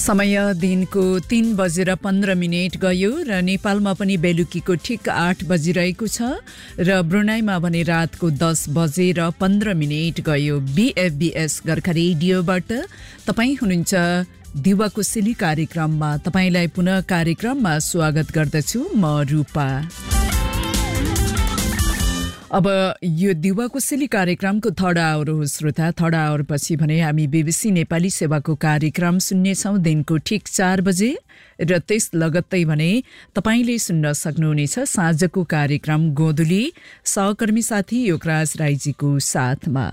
समय दिनको 3:15 गयो र नेपालमा पनि बेलुकीको ठिक 8 बजिरहेको छ र ब्रुनाईमा भने रातको 10:15 गयो। BFBS गोर्खा रेडियोबाट तपाईँ हुनुहुन्छ दिवाकुशली कार्यक्रममा। तपाईलाई पुनः कार्यक्रममा स्वागत गर्दछु म रूपा। अब यो दिवाकुशली कार्यक्रमको थर्ड आवर हो श्रोता। थर्ड आवर पछि भने हामी BBC नेपाली सेवाको कार्यक्रम सुन्नेछौँ दिनको ठिक 4 बजे र त्यस लगत्तै भने तपाईले सुन्न सक्नुहुनेछ साँझको कार्यक्रम गोधुली सहकर्मी साथी योगराज राईजीको साथमा।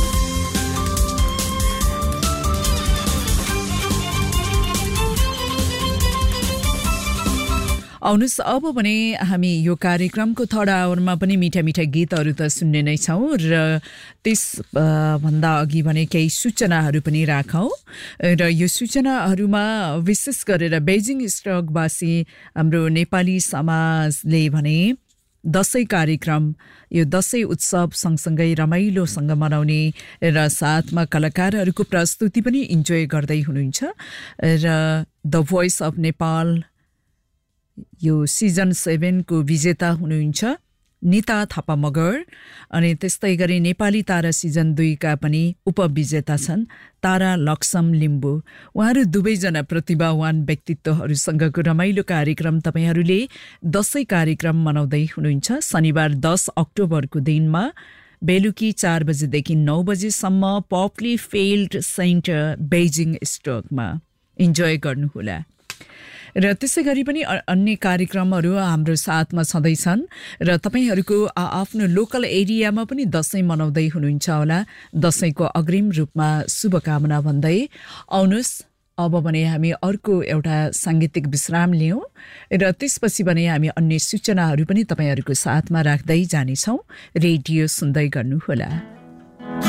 आउनुस् अब भने हामी यो कार्यक्रमको थर्ड आवरमा पनि मिठा मिठा गीतहरू त सुन्ने नै छौँ र त्यस भन्दा अघि भने केही सूचनाहरू पनि राखौँ र यो सूचनाहरूमा विशेष गरेर बेजिङ स्टकवासी हाम्रो नेपाली समाजले भने दशैं कार्यक्रम यो दशैं उत्सव सँगसँगै रमाइलोसँग मनाउने र साथमा कलाकारहरूको प्रस्तुति पनि इन्जोय गर्दै हुनुहुन्छ र द भोइस अफ नेपाल यो सिजन 7 को विजेता हुनुहुन्छ निता थापा मगर अनि त्यस्तै गरी नेपाली तारा सिजन 2 का पनि उपविजेता छन् तारा लक्ष्म लिम्बू। उहाँहरू दुवैजना प्रतिभावान व्यक्तित्वहरूसँगको रमाइलो कार्यक्रम तपाईहरूले दशैं कार्यक्रम मनाउँदै हुनुहुन्छ। शनिबार 10 अक्टोबरको दिनमा बेलुकी 4 बजेदेखि 9 बजेसम्म पप्ली फिल्ड सेन्टर बेजिङ स्टकमा इन्जोय गर्नुहोला। र त्यसै गरी पनि अन्य कार्यक्रमहरू हाम्रो साथमा छँदैछन् र तपाईहरूको आफ्नो लोकल एरियामा पनि दशैं मनाउँदै हुनुहुन्छ होला। दशैंको अग्रिम रूपमा शुभकामना भन्दै आउनुस् अब भने हामी अर्को एउटा सांगीतिक विश्राम लियौँ र त्यसपछि भने हामी अन्य सूचनाहरू पनि तपाईहरूको साथमा राख्दै जानेछौँ। रेडियो सुन्दै गर्नुहोला।